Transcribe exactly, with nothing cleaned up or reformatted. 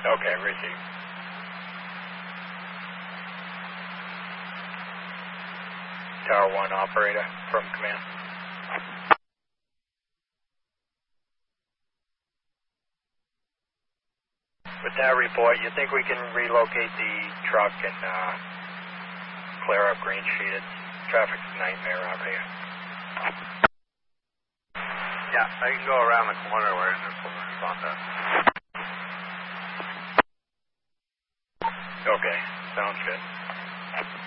Okay, receive. Tower one operator from command. With that report, you think we can relocate the truck and uh, clear up Green Street? It's traffic's a nightmare out here. Yeah, I can go around the corner where it's on that. Okay, sounds good.